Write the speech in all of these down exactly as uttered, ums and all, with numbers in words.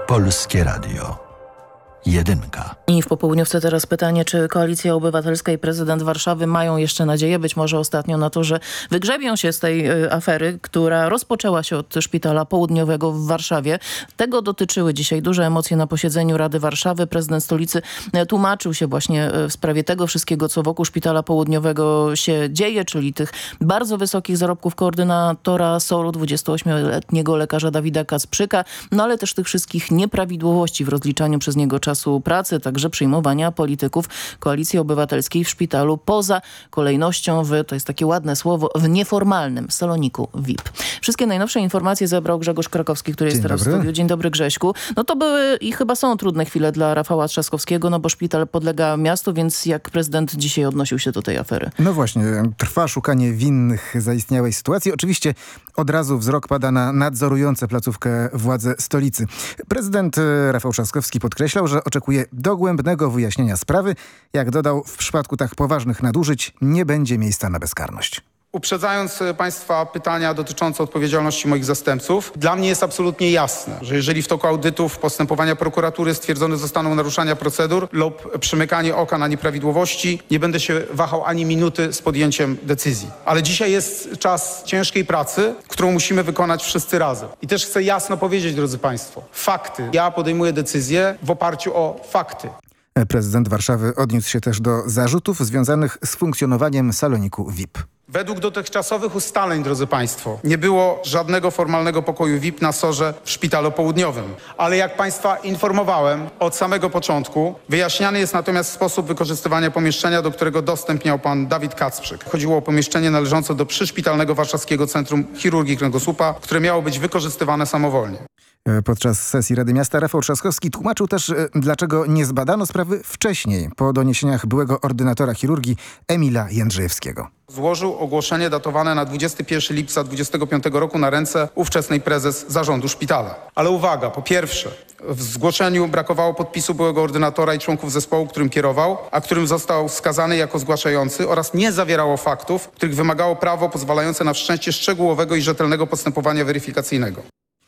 Polskie Radio. Jedynka. I w popołudniówce teraz pytanie, czy Koalicja Obywatelska i prezydent Warszawy mają jeszcze nadzieję, być może ostatnio, na to, że wygrzebią się z tej y, afery, która rozpoczęła się od Szpitala Południowego w Warszawie. Tego dotyczyły dzisiaj duże emocje na posiedzeniu Rady Warszawy. Prezydent stolicy y, tłumaczył się właśnie y, w sprawie tego wszystkiego, co wokół Szpitala Południowego się dzieje, czyli tych bardzo wysokich zarobków koordynatora S O R-u, dwudziestoośmioletniego lekarza Dawida Kacprzyka, no ale też tych wszystkich nieprawidłowości w rozliczaniu przez niego czasu pracy, także przyjmowania polityków Koalicji Obywatelskiej w szpitalu poza kolejnością w, to jest takie ładne słowo, w nieformalnym saloniku V I P. Wszystkie najnowsze informacje zebrał Grzegorz Krakowski, który jest teraz w studiu. Dzień dobry, Grześku. No to były i chyba są trudne chwile dla Rafała Trzaskowskiego, no bo szpital podlega miastu, więc jak prezydent dzisiaj odnosił się do tej afery? No właśnie, trwa szukanie winnych zaistniałej sytuacji. Oczywiście od razu wzrok pada na nadzorujące placówkę władze stolicy. Prezydent Rafał Trzaskowski podkreślał, że oczekuje dogłębnego wyjaśnienia sprawy. Jak dodał, w przypadku tak poważnych nadużyć nie będzie miejsca na bezkarność. Uprzedzając Państwa pytania dotyczące odpowiedzialności moich zastępców, dla mnie jest absolutnie jasne, że jeżeli w toku audytów postępowania prokuratury stwierdzone zostaną naruszenia procedur lub przymykanie oka na nieprawidłowości, nie będę się wahał ani minuty z podjęciem decyzji. Ale dzisiaj jest czas ciężkiej pracy, którą musimy wykonać wszyscy razem. I też chcę jasno powiedzieć, drodzy Państwo, fakty. Ja podejmuję decyzje w oparciu o fakty. Prezydent Warszawy odniósł się też do zarzutów związanych z funkcjonowaniem saloniku V I P. Według dotychczasowych ustaleń, drodzy Państwo, nie było żadnego formalnego pokoju V I P na S O R-ze w Szpitalu Południowym. Ale jak Państwa informowałem od samego początku, wyjaśniany jest natomiast sposób wykorzystywania pomieszczenia, do którego dostęp miał pan Dawid Kacprzyk. Chodziło o pomieszczenie należące do przyszpitalnego Warszawskiego Centrum Chirurgii Kręgosłupa, które miało być wykorzystywane samowolnie. Podczas sesji Rady Miasta Rafał Trzaskowski tłumaczył też, dlaczego nie zbadano sprawy wcześniej, po doniesieniach byłego ordynatora chirurgii Emila Jędrzejewskiego. Złożył ogłoszenie datowane na dwudziestego pierwszego lipca dwudziestego piątego roku na ręce ówczesnej prezes zarządu szpitala. Ale uwaga, po pierwsze, w zgłoszeniu brakowało podpisu byłego ordynatora i członków zespołu, którym kierował, a którym został wskazany jako zgłaszający, oraz nie zawierało faktów, których wymagało prawo pozwalające na wszczęcie szczegółowego i rzetelnego postępowania weryfikacyjnego.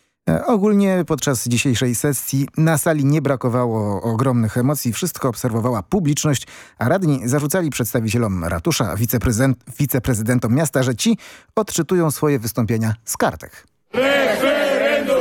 Ogólnie podczas dzisiejszej sesji na sali nie brakowało ogromnych emocji. Wszystko obserwowała publiczność, a radni zarzucali przedstawicielom ratusza, wiceprezydent, wiceprezydentom miasta, że ci odczytują swoje wystąpienia z kartek. Referendum!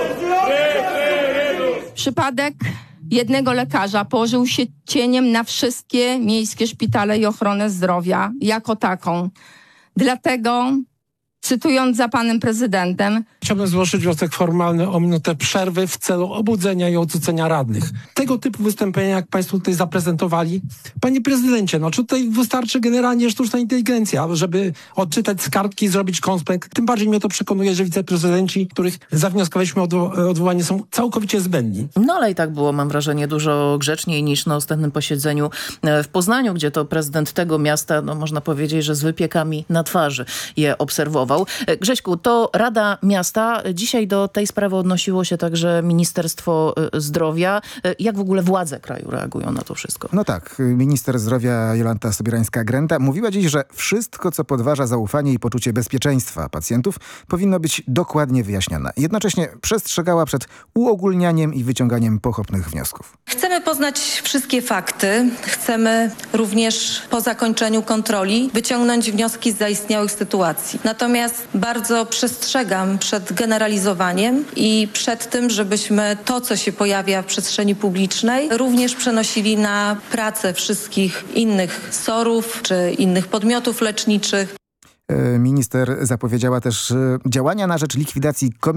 Referendum! Przypadek jednego lekarza położył się cieniem na wszystkie miejskie szpitale i ochronę zdrowia jako taką. Dlatego, cytując za panem prezydentem, chciałbym złożyć wniosek formalny o minutę przerwy w celu obudzenia i odrzucenia radnych. Tego typu wystąpienia, jak państwo tutaj zaprezentowali. Panie prezydencie, no czy tutaj wystarczy generalnie sztuczna inteligencja, żeby odczytać z kartki i zrobić konspekt? Tym bardziej mnie to przekonuje, że wiceprezydenci, których zawnioskowaliśmy o odwołanie, są całkowicie zbędni. No ale i tak było, mam wrażenie, dużo grzeczniej niż na ostatnim posiedzeniu w Poznaniu, gdzie to prezydent tego miasta, no można powiedzieć, że z wypiekami na twarzy je obserwował. Grześku, to Rada Miasta. Dzisiaj do tej sprawy odnosiło się także Ministerstwo Zdrowia. Jak w ogóle władze kraju reagują na to wszystko? No tak, minister zdrowia Jolanta Sobierańska-Grenda mówiła dziś, że wszystko, co podważa zaufanie i poczucie bezpieczeństwa pacjentów, powinno być dokładnie wyjaśnione. Jednocześnie przestrzegała przed uogólnianiem i wyciąganiem pochopnych wniosków. Chcemy poznać wszystkie fakty. Chcemy również po zakończeniu kontroli wyciągnąć wnioski z zaistniałych sytuacji. Natomiast bardzo przestrzegam przed generalizowaniem i przed tym, żebyśmy to, co się pojawia w przestrzeni publicznej, również przenosili na pracę wszystkich innych S O R-ów czy innych podmiotów leczniczych. Minister zapowiedziała też działania na rzecz likwidacji komisji